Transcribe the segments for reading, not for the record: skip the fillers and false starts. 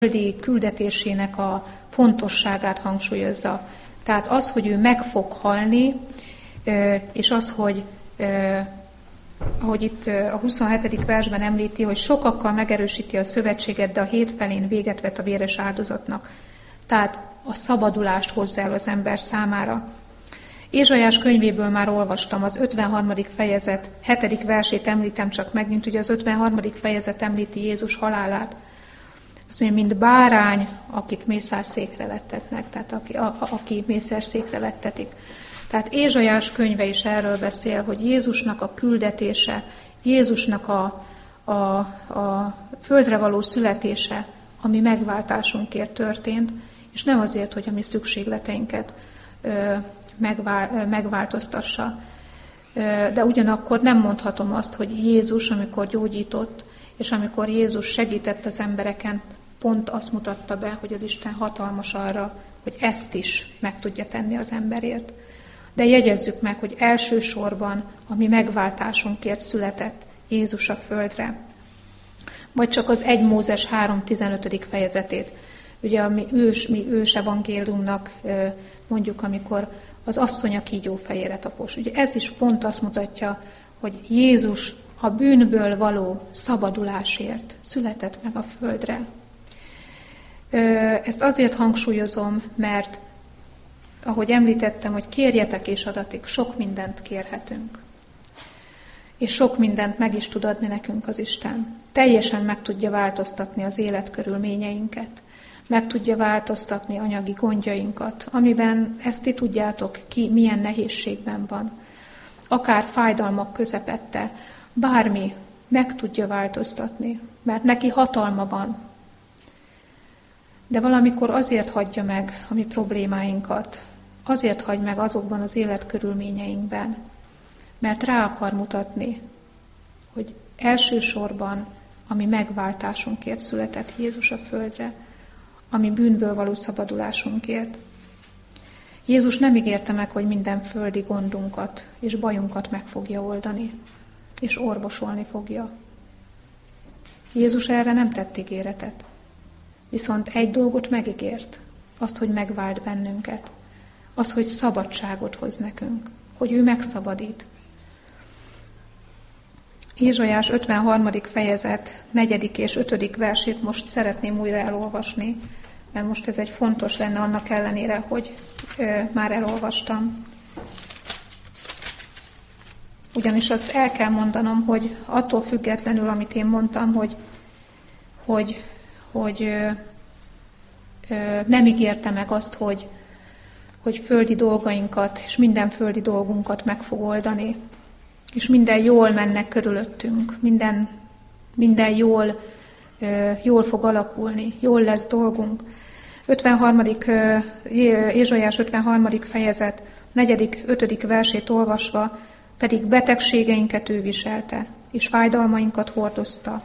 földi küldetésének a fontosságát hangsúlyozza. Tehát az, hogy ő meg fog halni, és az, hogy ahogy itt a 27. versben említi, hogy sokakkal megerősíti a szövetséget, de a hét felén véget vet a véres áldozatnak. Tehát a szabadulást hozza el az ember számára. Ézsaiás könyvéből már olvastam, az 53. fejezet 7. versét említem csak megint, ugye az 53. fejezet említi Jézus halálát. Azt mondja, mint bárány, akit mészárszékre vettetnek, tehát aki mészárszékre vettetik. Tehát Ézsaiás könyve is erről beszél, hogy Jézusnak a küldetése, Jézusnak a földre való születése, ami megváltásunkért történt, és nem azért, hogy a mi szükségleteinket megváltoztassa. De ugyanakkor nem mondhatom azt, hogy Jézus, amikor gyógyított, és amikor Jézus segített az embereken, pont azt mutatta be, hogy az Isten hatalmas arra, hogy ezt is meg tudja tenni az emberért. De jegyezzük meg, hogy elsősorban a mi megváltásunkért született Jézus a földre. Vagy csak az 1 Mózes 3.15. fejezetét. Ugye a mi ős evangéliumnak mondjuk, amikor az asszony a kígyó fejére tapos. Ugye ez is pont azt mutatja, hogy Jézus a bűnből való szabadulásért született meg a földre. Ezt azért hangsúlyozom, mert ahogy említettem, hogy kérjetek és adatik, sok mindent kérhetünk. És sok mindent meg is tud adni nekünk az Isten. Teljesen meg tudja változtatni az életkörülményeinket. Meg tudja változtatni anyagi gondjainkat, amiben ezt ti tudjátok ki, milyen nehézségben van. Akár fájdalmak közepette, bármi meg tudja változtatni, mert neki hatalma van. De valamikor azért hagyja meg a mi problémáinkat, azért hagy meg azokban az életkörülményeinkben, mert rá akar mutatni, hogy elsősorban a mi megváltásunkért született Jézus a földre, a mi bűnből való szabadulásunkért. Jézus nem ígérte meg, hogy minden földi gondunkat és bajunkat meg fogja oldani, és orvosolni fogja. Jézus erre nem tett ígéretet. Viszont egy dolgot megígért, azt, hogy megvált bennünket, az, hogy szabadságot hoz nekünk, hogy ő megszabadít. Ézsaiás 53. fejezet 4. és 5. versét most szeretném újra elolvasni, mert most ez egy fontos lenne annak ellenére, hogy már elolvastam. Ugyanis azt el kell mondanom, hogy attól függetlenül, amit én mondtam, hogy nem ígérte meg azt, hogy földi dolgainkat és minden földi dolgunkat meg fog oldani, és minden jól mennek körülöttünk, minden jól fog alakulni, jól lesz dolgunk. Ézsaiás 53. fejezet 4. 5. versét olvasva, pedig betegségeinket ő viselte, és fájdalmainkat hordozta.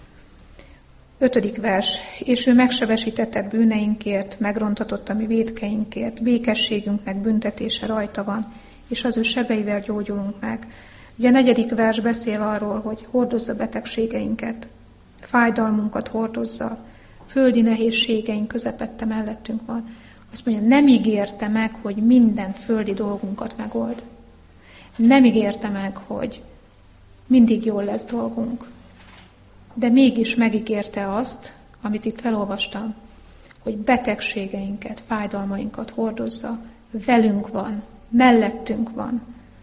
5. vers, és ő megsebesített bűneinkért, megrontatott a mi vétkeinkért, békességünknek büntetése rajta van, és az ő sebeivel gyógyulunk meg. Ugye a 4. vers beszél arról, hogy hordozza betegségeinket, fájdalmunkat hordozza, földi nehézségeink közepette mellettünk van. Azt mondja, nem ígérte meg, hogy minden földi dolgunkat megold. Nem ígérte meg, hogy mindig jól lesz dolgunk. De mégis megígérte azt, amit itt felolvastam, hogy betegségeinket, fájdalmainkat hordozza, velünk van, mellettünk van.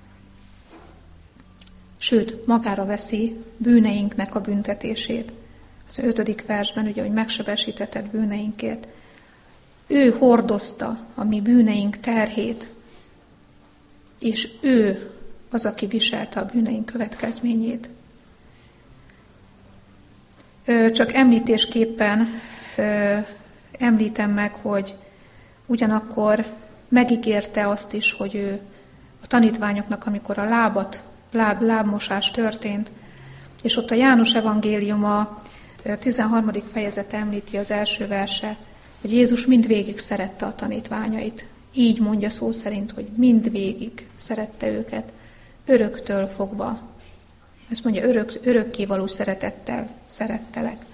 Sőt, magára veszi bűneinknek a büntetését. Az 5. versben, ugye, hogy megsebesítetted bűneinkért. Ő hordozta a mi bűneink terhét, és ő az, aki viselte a bűneink következményét. Csak említésképpen említem meg, hogy ugyanakkor megígérte azt is, hogy ő a tanítványoknak, amikor a lábmosás történt, és ott a János evangéliuma 13. fejezet említi az első verse, hogy Jézus mindvégig szerette a tanítványait. Így mondja szó szerint, hogy mindvégig szerette őket, öröktől fogva. Ezt mondja, örökkévaló szeretettel szerettelek.